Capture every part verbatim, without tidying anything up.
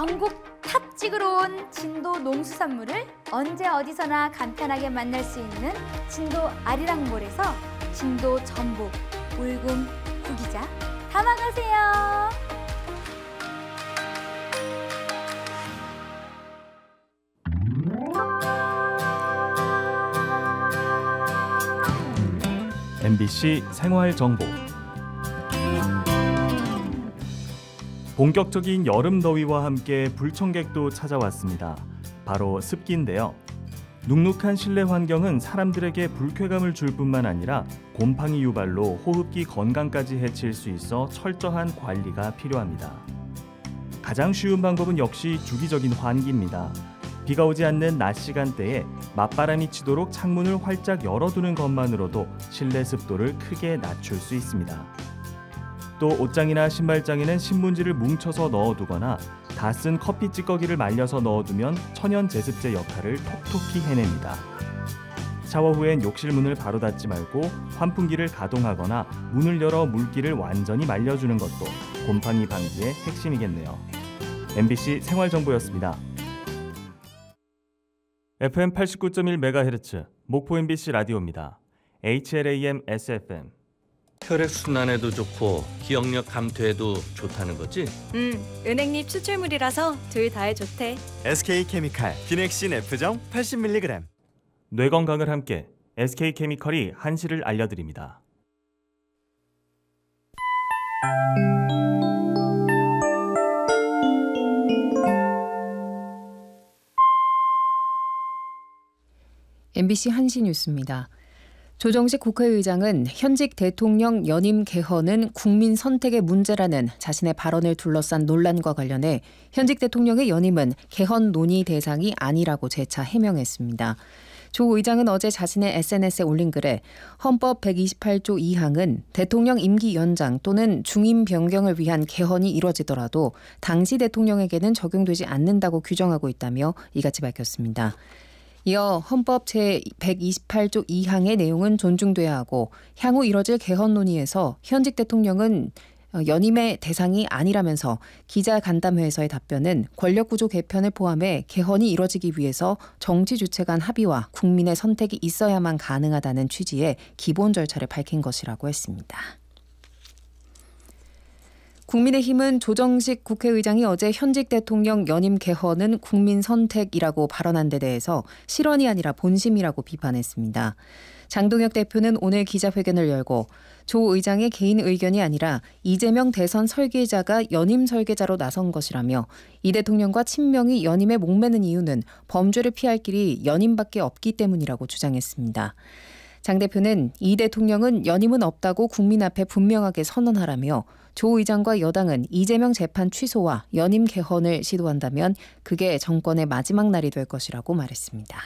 전국 탑 찍으러 온 진도 농수산물을 언제 어디서나 간편하게 만날 수 있는 진도 아리랑몰에서 진도 전복, 울금, 구기자 담아가세요. 엠비씨 생활정보. 본격적인 여름 더위와 함께 불청객도 찾아왔습니다. 바로 습기인데요. 눅눅한 실내 환경은 사람들에게 불쾌감을 줄 뿐만 아니라 곰팡이 유발로 호흡기 건강까지 해칠 수 있어 철저한 관리가 필요합니다. 가장 쉬운 방법은 역시 주기적인 환기입니다. 비가 오지 않는 낮 시간대에 맞바람이 치도록 창문을 활짝 열어두는 것만으로도 실내 습도를 크게 낮출 수 있습니다. 또 옷장이나 신발장에는 신문지를 뭉쳐서 넣어두거나 다 쓴 커피 찌꺼기를 말려서 넣어두면 천연 제습제 역할을 톡톡히 해냅니다. 샤워 후엔 욕실 문을 바로 닫지 말고 환풍기를 가동하거나 문을 열어 물기를 완전히 말려주는 것도 곰팡이 방지의 핵심이겠네요. 엠비씨 생활정보였습니다. 에프엠 팔십구 점 일 메가헤르츠 목포 엠비씨 라디오입니다. 에이치엘에이엠 에스에프엠. 혈액순환에도 좋고 기억력 감퇴에도 좋다는 거지? 음, 은행잎 추출물이라서 둘 다에 좋대. 에스케이케미칼 비넥신 F정 팔십 밀리그램. 뇌 건강을 함께 에스케이케미칼이 한시를 알려드립니다. 엠비씨 한시 뉴스입니다. 조정식 국회의장은 현직 대통령 연임 개헌은 국민 선택의 문제라는 자신의 발언을 둘러싼 논란과 관련해 현직 대통령의 연임은 개헌 논의 대상이 아니라고 재차 해명했습니다. 조 의장은 어제 자신의 에스엔에스에 올린 글에 헌법 백이십팔 조 이 항은 대통령 임기 연장 또는 중임 변경을 위한 개헌이 이뤄지더라도 당시 대통령에게는 적용되지 않는다고 규정하고 있다며 이같이 밝혔습니다. 이어 헌법 제백이십팔 조 이 항의 내용은 존중돼야 하고 향후 이뤄질 개헌 논의에서 현직 대통령은 연임의 대상이 아니라면서 기자간담회에서의 답변은 권력구조 개편을 포함해 개헌이 이뤄지기 위해서 정치 주체 간 합의와 국민의 선택이 있어야만 가능하다는 취지의 기본 절차를 밝힌 것이라고 했습니다. 국민의힘은 조정식 국회의장이 어제 현직 대통령 연임 개헌은 국민 선택이라고 발언한 데 대해서 실언이 아니라 본심이라고 비판했습니다. 장동혁 대표는 오늘 기자회견을 열고 조 의장의 개인 의견이 아니라 이재명 대선 설계자가 연임 설계자로 나선 것이라며 이 대통령과 친명이 연임에 목매는 이유는 범죄를 피할 길이 연임밖에 없기 때문이라고 주장했습니다. 장 대표는 이 대통령은 연임은 없다고 국민 앞에 분명하게 선언하라며 조 의장과 여당은 이재명 재판 취소와 연임 개헌을 시도한다면 그게 정권의 마지막 날이 될 것이라고 말했습니다.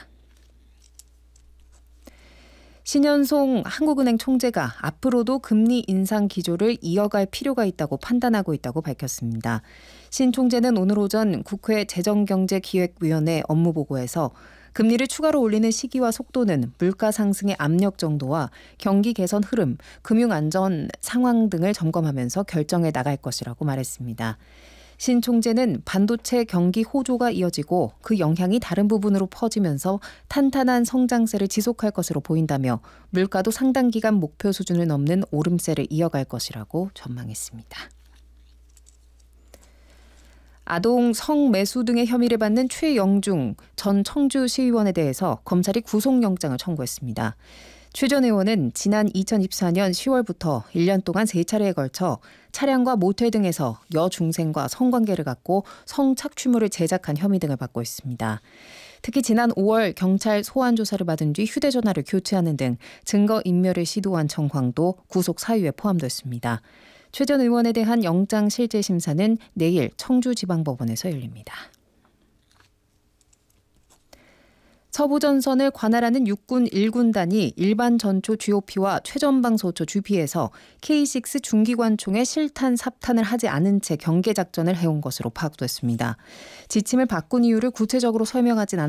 신현송 한국은행 총재가 앞으로도 금리 인상 기조를 이어갈 필요가 있다고 판단하고 있다고 밝혔습니다. 신 총재는 오늘 오전 국회 재정경제기획위원회 업무보고에서 금리를 추가로 올리는 시기와 속도는 물가 상승의 압력 정도와 경기 개선 흐름, 금융 안전 상황 등을 점검하면서 결정해 나갈 것이라고 말했습니다. 신 총재는 반도체 경기 호조가 이어지고 그 영향이 다른 부분으로 퍼지면서 탄탄한 성장세를 지속할 것으로 보인다며 물가도 상당 기간 목표 수준을 넘는 오름세를 이어갈 것이라고 전망했습니다. 아동 성매수 등의 혐의를 받는 최영중 전 청주시의원에 대해서 검찰이 구속영장을 청구했습니다. 최 전 의원은 지난 이천이십사 년 시월부터 일 년 동안 세 차례에 걸쳐 차량과 모텔 등에서 여중생과 성관계를 갖고 성착취물을 제작한 혐의 등을 받고 있습니다. 특히 지난 오월 경찰 소환 조사를 받은 뒤 휴대전화를 교체하는 등 증거인멸을 시도한 정황도 구속 사유에 포함됐습니다. 최 전 의원에 대한 영장 실질 심사는 내일 청주지방법원에서 열립니다. 서부전선을 관할하는 육군 일 군단이 일반 전초 지오피와 최전방소초 지피에서 케이 식스 중기관총의 실탄 삽탄을 하지 않은 채 경계작전을 해온 것으로 파악됐습니다. 지침을 바꾼 이유를 구체적으로 설명하진 않았습니다.